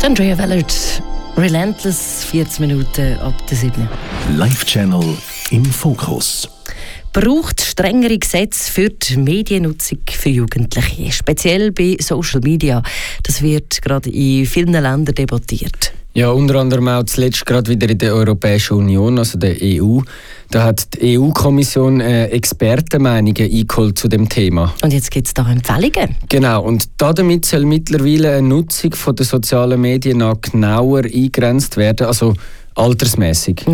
Andrea Wellert, Relentless, 40 Minuten ab der 7. Live-Channel im Fokus. Braucht strengere Gesetze für die Mediennutzung für Jugendliche, speziell bei Social Media. Das wird gerade in vielen Ländern debattiert. Ja, unter anderem auch zuletzt gerade wieder in der Europäischen Union, also der EU. Da hat die EU-Kommission Expertenmeinungen eingeholt zu dem Thema. Und jetzt gibt es da Empfehlungen. Genau, und damit soll mittlerweile eine Nutzung der sozialen Medien noch genauer eingegrenzt werden, also altersmäßig.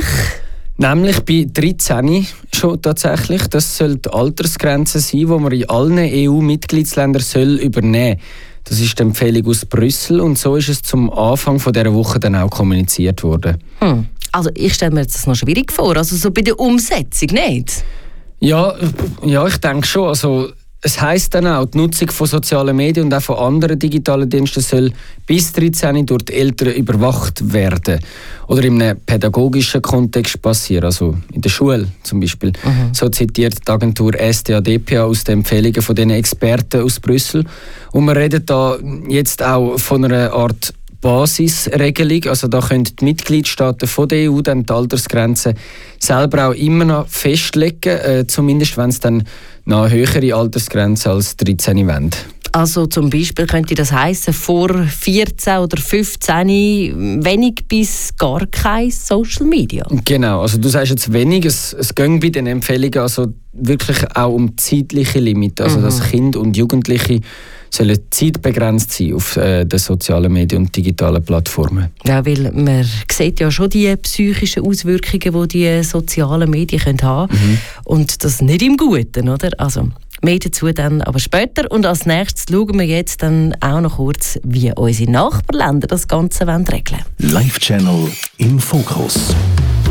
Nämlich bei 13 schon tatsächlich. Das soll die Altersgrenze sein, die man in allen EU-Mitgliedsländern übernehmen soll. Das ist die Empfehlung aus Brüssel und so ist es zum Anfang dieser Woche dann auch kommuniziert worden. Also ich stelle mir das noch schwierig vor, also so bei der Umsetzung nicht? Ja, ich denke schon. Also, es heisst dann auch, die Nutzung von sozialen Medien und auch von anderen digitalen Diensten soll bis 13 durch die Eltern überwacht werden. Oder in einem pädagogischen Kontext passieren, also in der Schule zum Beispiel. So zitiert die Agentur STADPA aus den Empfehlungen von den Experten aus Brüssel. Und wir reden da jetzt auch von einer Art Basisregelung, also da können die Mitgliedstaaten von der EU dann die Altersgrenze selber auch immer noch festlegen, zumindest wenn es dann noch eine höhere Altersgrenze als 13 wollen. Also zum Beispiel könnte das heissen, vor 14 oder 15 wenig bis gar kein Social Media. Genau, also du sagst jetzt wenig, es geht bei den Empfehlungen also wirklich auch um zeitliche Limite, also dass Kinder und Jugendliche sollen zeitbegrenzt sein auf den sozialen Medien und digitalen Plattformen. Ja, weil man sieht ja schon die psychischen Auswirkungen, die die sozialen Medien haben können. Und das nicht im Guten, oder? Also mehr dazu dann aber später. Und als nächstes schauen wir jetzt dann auch noch kurz, wie unsere Nachbarländer das Ganze regeln wollen. Live-Channel im Fokus.